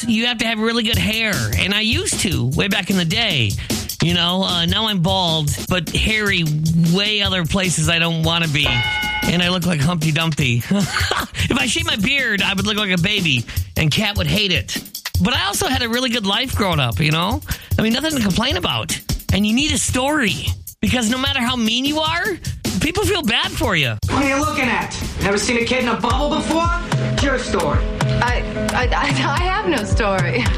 you have to have really good hair. And I used to, way back in the day. You know, now I'm bald, but hairy way other places I don't want to be. And I look like Humpty Dumpty. If I shaved my beard, I would look like a baby. And Kat would hate it. But I also had a really good life growing up, you know? I mean, nothing to complain about. And you need a story. Because no matter how mean you are, people feel bad for you. What are you looking at? Never seen a kid in a bubble before? It's your story. I have no story.